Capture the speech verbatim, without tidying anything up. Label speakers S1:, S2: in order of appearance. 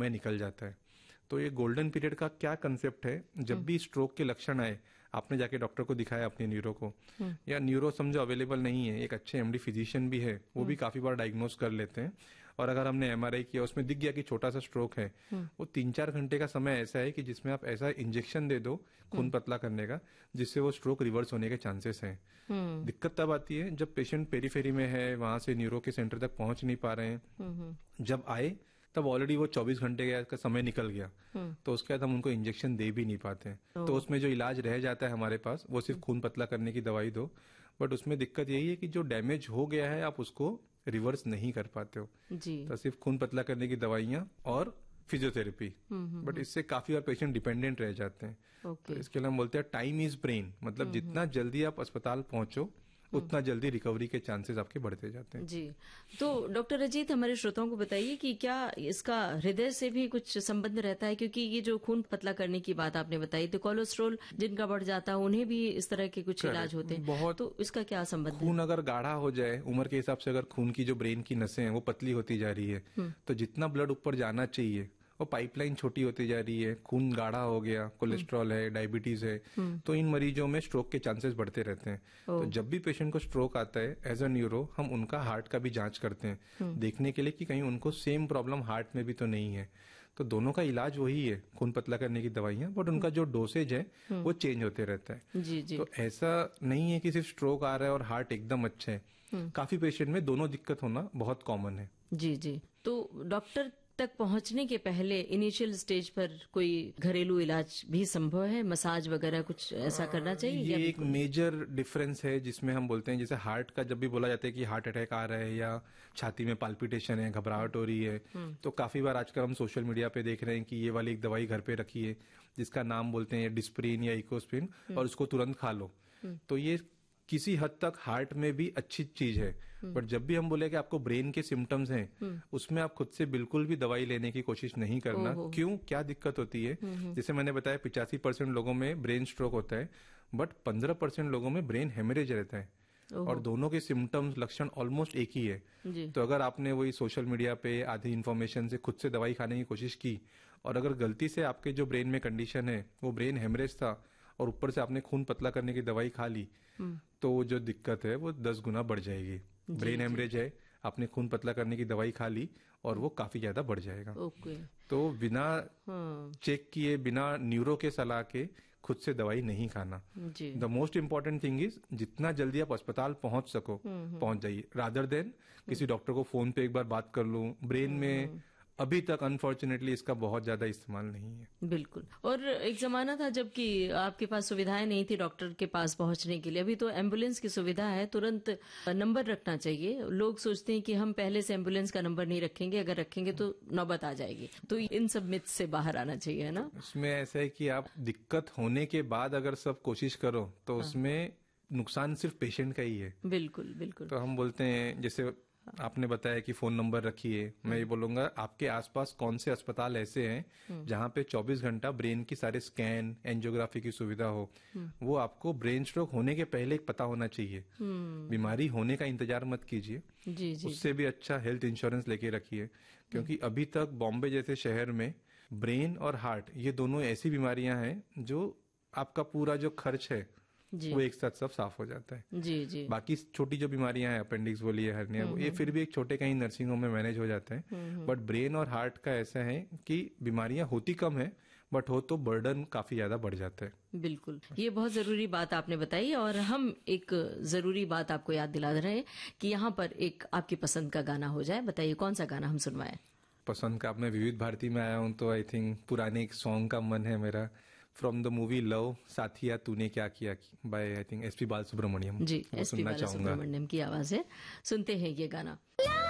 S1: समय निकल जाता है। तो ये गोल्डन पीरियड का क्या कंसेप्ट है, जब भी स्ट्रोक के लक्षण आए, आपने जाके डॉक्टर को दिखाया अपने न्यूरो को, या न्यूरो समझो अवेलेबल नहीं है, एक अच्छे एमडी फिजिशियन भी है, वो भी काफी बार डायग्नोज कर लेते हैं, और अगर हमने एमआरआई किया उसमें दिख गया कि छोटा सा स्ट्रोक है, वो तीन चार घंटे का समय ऐसा है कि जिसमें आप ऐसा इंजेक्शन दे दो खून पतला करने का, जिससे वो स्ट्रोक रिवर्स होने के चांसेस हैं। दिक्कत तब आती है जब पेशेंट पेरीफेरी में है, वहां से न्यूरो के सेंटर तक पहुंच नहीं पा रहे हैं, जब आए तब ऑलरेडी वो चौबीस घंटे का समय निकल गया, तो उसके बाद हम उनको इंजेक्शन दे भी नहीं पाते हैं। तो उसमें जो इलाज रह जाता है हमारे पास, वो सिर्फ खून पतला करने की दवाई दो, बट उसमें दिक्कत यही है कि जो डैमेज हो गया है आप उसको रिवर्स नहीं कर पाते हो जी। तो सिर्फ खून पतला करने की दवाइयां और फिजियोथेरेपी, बट इससे काफी बार पेशेंट डिपेंडेंट रह जाते हैं। तो इसके लिए हम बोलते हैं टाइम इज ब्रेन, मतलब जितना जल्दी आप अस्पताल पहुंचो उतना जल्दी रिकवरी के चांसेस आपके बढ़ते जाते हैं जी।
S2: तो डॉक्टर अजीत, हमारे श्रोताओं को बताइए कि क्या इसका हृदय से भी कुछ संबंध रहता है, क्योंकि ये जो खून पतला करने की बात आपने बताई, तो कोलेस्ट्रॉल जिनका बढ़ जाता है उन्हें भी इस तरह के कुछ इलाज होते हैं बहुत, तो इसका क्या संबंध?
S1: खून अगर गाढ़ा हो जाए उम्र के हिसाब से, अगर खून की जो ब्रेन की नसें हैं वो पतली होती जा रही है, तो जितना ब्लड ऊपर जाना चाहिए वो पाइपलाइन छोटी होती जा रही है, खून गाढ़ा हो गया, कोलेस्ट्रॉल है, डायबिटीज है, तो इन मरीजों में स्ट्रोक के चांसेस बढ़ते रहते हैं। तो जब भी पेशेंट को स्ट्रोक आता है, एज अ न्यूरो हम उनका हार्ट का भी जांच करते हैं, देखने के लिए कि कहीं उनको सेम प्रॉब्लम हार्ट में भी तो नहीं है। तो दोनों का इलाज वही है, खून पतला करने की दवाइयां, बट उनका जो डोसेज है वो चेंज होते रहता है
S2: जी जी।
S1: तो ऐसा नहीं है कि सिर्फ स्ट्रोक आ रहा है और हार्ट एकदम अच्छा है, काफी पेशेंट में दोनों दिक्कत होना बहुत कॉमन है
S2: जी जी। तो डॉक्टर तक पहुंचने के पहले इनिशियल स्टेज पर कोई घरेलू इलाज भी संभव है, मसाज वगैरह कुछ ऐसा करना चाहिए?
S1: ये एक मेजर डिफरेंस है जिसमें हम बोलते हैं, जैसे हार्ट का जब भी बोला जाता है कि हार्ट अटैक आ रहा है या छाती में पाल्पिटेशन है, घबराहट हो रही है, तो काफी बार आजकल हम सोशल मीडिया पे देख रहे हैं कि ये वाली एक दवाई घर पे रखी है जिसका नाम बोलते हैं डिस्प्रिन या इकोस्प्रिन, और उसको तुरंत खा लो। तो ये किसी हद तक हार्ट में भी अच्छी चीज है, बट जब भी हम बोले कि आपको ब्रेन के सिम्टम्स हैं, उसमें आप खुद से बिल्कुल भी दवाई लेने की कोशिश नहीं करना। क्यों, क्या दिक्कत होती है? जैसे मैंने बताया पिचासी परसेंट लोगों में ब्रेन स्ट्रोक होता है, बट पंद्रह परसेंट लोगों में ब्रेन हेमरेज रहता है, और दोनों के सिम्टम्स लक्षण ऑलमोस्ट एक ही है। तो अगर आपने वही सोशल मीडिया पे आधी इन्फॉर्मेशन से खुद से दवाई खाने की कोशिश की, और अगर गलती से आपके जो ब्रेन में कंडीशन है वो ब्रेन हेमरेज था, और ऊपर से आपने खून पतला करने की दवाई खा ली, तो जो दिक्कत है वो दस गुना बढ़ जाएगी। ब्रेन हेमरेज है, आपने खून पतला करने की दवाई खा ली और वो काफी ज्यादा बढ़ जाएगा।
S2: ओके।
S1: तो बिना चेक किए, बिना न्यूरो के सलाह के खुद से दवाई नहीं खाना। The most important thing is जितना जल्दी आप अस्पताल पहुंच सको पहुंच जाइए, रादर देन किसी डॉक्टर को फोन पे एक बार बात कर लूं। ब्रेन में अभी तक अनफॉर्चुनेटली इसका बहुत ज्यादा इस्तेमाल नहीं है।
S2: बिल्कुल। और एक जमाना था जबकि आपके पास सुविधाएं नहीं थी डॉक्टर के पास पहुंचने के लिए, अभी तो एम्बुलेंस की सुविधा है, तुरंत नंबर रखना चाहिए। लोग सोचते हैं कि हम पहले से एम्बुलेंस का नंबर नहीं रखेंगे, अगर रखेंगे तो नौबत आ जाएगी। तो इन सब मिथ से बाहर आना चाहिए, है ना?
S1: उसमें ऐसा है कि आप दिक्कत होने के बाद अगर सब कोशिश करो तो उसमें नुकसान सिर्फ पेशेंट का ही है।
S2: बिल्कुल बिल्कुल।
S1: तो हम बोलते हैं, जैसे आपने बताया कि फोन नंबर रखिए, मैं ये बोलूंगा आपके आसपास कौन से अस्पताल ऐसे हैं जहां पे चौबीस घंटा ब्रेन की सारे स्कैन, एंजियोग्राफी की सुविधा हो। वो आपको ब्रेन स्ट्रोक होने के पहले पता होना चाहिए। बीमारी होने का इंतजार मत कीजिए,
S2: जी जी।
S1: उससे भी अच्छा हेल्थ इंश्योरेंस लेके रखिए, क्योंकि अभी तक बॉम्बे जैसे शहर में ब्रेन और हार्ट ये दोनों ऐसी बीमारियां हैं जो आपका पूरा जो खर्च है वो एक साथ सब साफ हो जाता है।
S2: जी जी।
S1: बाकी छोटी जो बीमारियां हैं, अपेंडिक्स बोलिए, हर्निया, ये फिर भी एक छोटे कहीं नर्सिंग होम में मैनेज हो जाते हैं, बट ब्रेन और हार्ट का ऐसा है कि बीमारियां होती कम है, बट हो तो बर्डन काफी ज्यादा बढ़ जाता है।
S2: बिल्कुल, ये बहुत जरूरी बात आपने बताई, और हम एक जरूरी बात आपको याद दिला रहे हैं कि यहाँ पर एक आपकी पसंद का गाना हो जाए। बताइए कौन सा गाना हम सुनवाएं?
S1: पसंद का, मैं विविध भारती में आया हूँ तो आई थिंक पुराने एक सॉन्ग का मन है मेरा, फ्रॉम द मूवी लव, साथिया तूने क्या किया, bye I think S P Balasubrahmanyam
S2: ji. S P Balasubrahmanyam की आवाज है, सुनते हैं ये गाना।